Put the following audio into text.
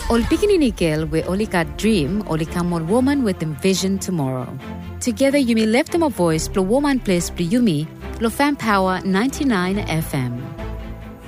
Ol bikini nikel we oli ka dream oli ka mon woman with envision tomorrow. Together you may lift them a voice plo woman place plo yumi plo fan power 99 FM.